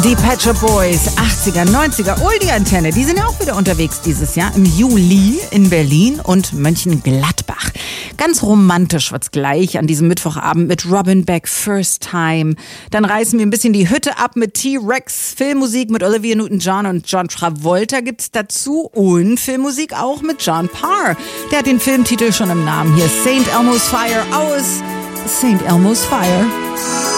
Die Pet Shop Boys, 80er, 90er, Oldie-Antenne, die sind ja auch wieder unterwegs dieses Jahr im Juli in Berlin und Mönchengladbach. Ganz romantisch wird's gleich an diesem Mittwochabend mit Robin Beck, First Time. Dann reißen wir ein bisschen die Hütte ab mit T-Rex, Filmmusik mit Olivia Newton-John und John Travolta gibt's dazu und Filmmusik auch mit John Parr. Der hat den Filmtitel schon im Namen hier, St. Elmo's Fire aus St. Elmo's Fire.